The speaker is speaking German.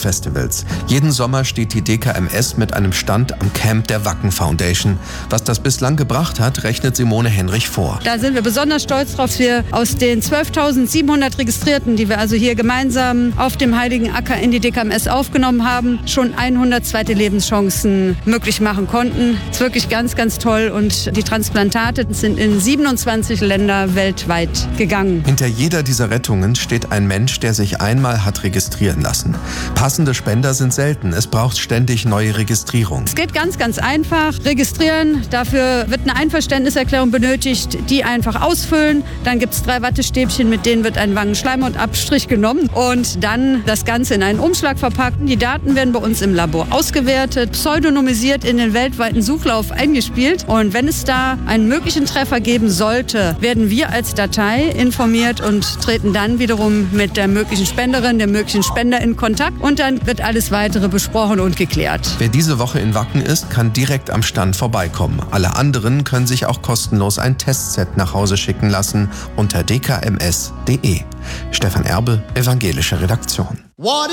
Festivals. Jeden Sommer steht die DKMS mit einem Stand am Camp der Wacken Foundation. Was das bislang gebracht hat, rechnet Simone Henrich vor. Da sind wir besonders stolz drauf, dass wir aus den 12.700 Registrierten, die wir also hier gemeinsam auf dem Heiligen Acker in die DKMS aufgenommen haben, schon 100 zweite Lebenschancen möglich machen konnten. Das ist wirklich ganz, ganz toll und die Transplantate sind in 27 Länder weltweit gegangen. Hinter jeder dieser Rettungen steht ein Mensch, der sich einmal hat registrieren lassen. Passende Spender sind selten. Es braucht ständig neue Registrierung. Es geht ganz, ganz einfach. Registrieren, dafür wird eine Einverständniserklärung benötigt, die einfach ausfüllen. Dann gibt es 3 Wattestäbchen, mit denen wird ein Wangenschleimhautabstrich genommen und dann das Ganze in einen Umschlag verpackt. Die Daten werden bei uns im Labor ausgewertet, pseudonymisiert in den weltweiten Suchlauf eingespielt. Und wenn es da einen möglichen Treffer geben sollte, werden wir als Datei informiert und treten dann wiederum mit der möglichen Spenderin, dem möglichen Spender in Kontakt. Und dann wird alles Weitere besprochen und geklärt. Wer diese Woche in Wacken ist, kann direkt am Stand vorbeikommen. Alle anderen können sich auch kostenlos ein Testset nach Hause schicken lassen unter dkms.de. Stefan Erbe, Evangelische Redaktion.